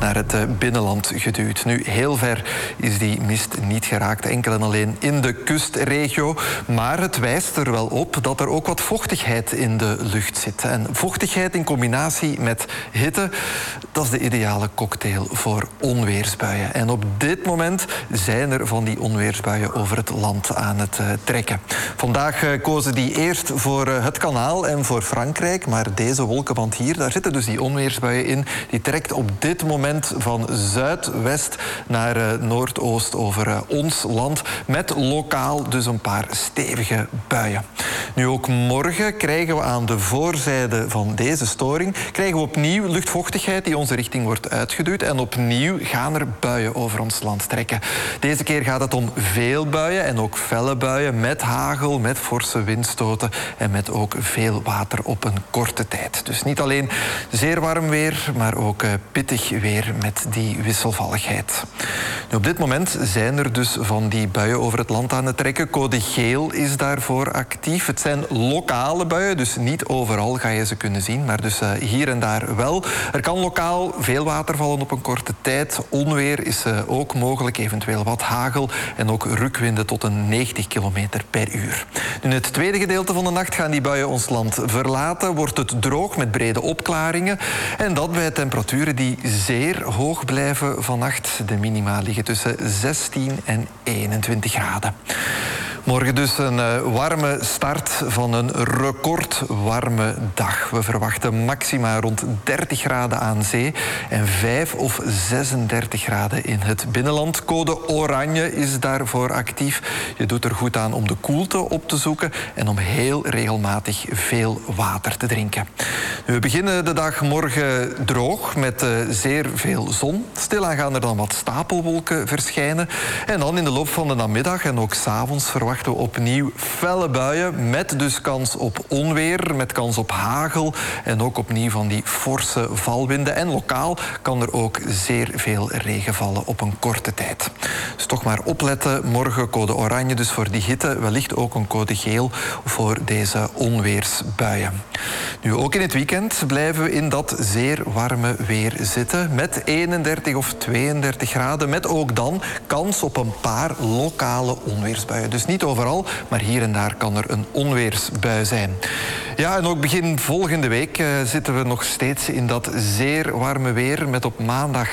naar het binnenland geduwd. Nu, heel ver is die mist niet geraakt, enkel en alleen in de kustregio. Maar het wijst er wel op dat er ook wat vochtigheid in de lucht zit. En vochtigheid in combinatie met hitte, dat is de ideale cocktail voor onweersbuien. En op dit moment zijn er van die onweersbuien over het land aan het trekken. Vandaag kozen die eerst voor het kanaal en voor Frankrijk. Maar deze wolkenband hier, daar zitten dus die onweersbuien in. Die trekt op dit moment van zuidwest naar noordoost over ons land. Met lokaal dus een paar stevige buien. Nu ook morgen krijgen we aan de voorzijde van deze storing krijgen we opnieuw luchtvochtigheid die onze richting wordt uitgeduwd. En opnieuw gaan er buien over ons land trekken. Deze keer gaat het om veel buien en ook felle buien met hagel, met forse windstoten en met ook veel water op een korte tijd. Dus niet alleen zeer warm weer, maar ook pittig weer met die wisselvalligheid. Nu, op dit moment zijn er dus van die buien over het land aan het trekken. Code geel is daarvoor actief. Het zijn lokale buien, dus niet overal ga je ze kunnen zien, maar dus hier en daar wel. Er kan lokaal veel water vallen op een korte tijd. Onweer is ook mogelijk, eventueel wat hagel en ook rukwinden tot een 90 kilometer per uur. In het tweede gedeelte van de nacht gaan die buien ons land verlaten. Wordt het droog met brede opklaringen. En dat bij temperaturen die zeer hoog blijven vannacht. De minima liggen tussen 16 en 21 graden. Morgen dus een warme start van een recordwarme dag. We verwachten maxima rond 30 graden aan zee en 5 of 36 graden in het binnenland. Code oranje is daarvoor actief. Je doet er goed aan om de koelte op te zoeken en om heel regelmatig veel water te drinken. We beginnen de dag morgen droog met zeer veel zon. Stilaan gaan er dan wat stapelwolken verschijnen. En dan in de loop van de namiddag en ook 's avonds verwachten we opnieuw felle buien met dus kans op onweer, met kans op hagel en ook opnieuw van die forse valwinden. En lokaal kan er ook zeer veel regen vallen op een korte tijd. Dus toch maar opletten. Morgen code oranje, dus voor die hitte. Wellicht ook een code geel voor deze onweersbuien. Nu, ook in het weekend blijven we in dat zeer warme weer zitten. Met 31 of 32 graden. Met ook dan kans op een paar lokale onweersbuien. Dus niet overal, maar hier en daar kan er een onweersbui zijn. Ja, en ook begin volgende week zitten we nog steeds in dat zeer warme weer. Met op maandag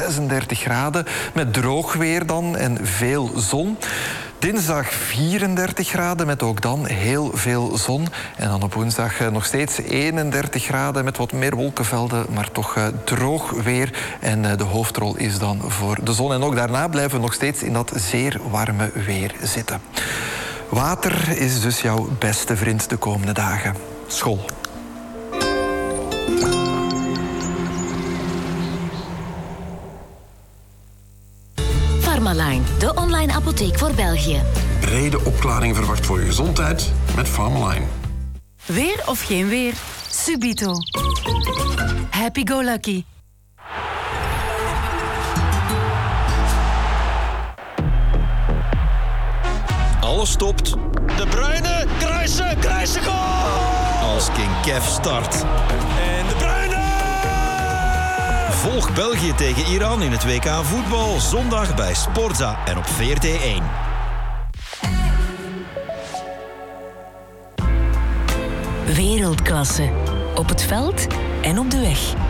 36 graden. Met droog weer dan en veel zon. Dinsdag 34 graden met ook dan heel veel zon. En dan op woensdag nog steeds 31 graden met wat meer wolkenvelden, maar toch droog weer. En de hoofdrol is dan voor de zon. En ook daarna blijven we nog steeds in dat zeer warme weer zitten. Water is dus jouw beste vriend de komende dagen. School. Pharmaline, de online apotheek voor België. Brede opklaring verwacht voor je gezondheid met Pharmaline. Weer of geen weer? Subito. Happy go lucky. Alles stopt. De Bruyne, Kruisen, goal! Als King Kev start. En De Bruyne! Volg België tegen Iran in het WK voetbal zondag bij Sporza en op VRT1. Wereldklasse. Op het veld en op de weg.